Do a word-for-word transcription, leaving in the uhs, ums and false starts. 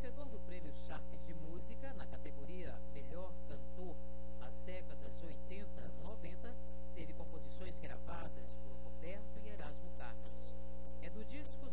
vencedor do Prêmio Sharp de Música na categoria Melhor Cantor nas décadas oitenta a noventa, teve composições gravadas por Roberto e Erasmo Carlos. É do disco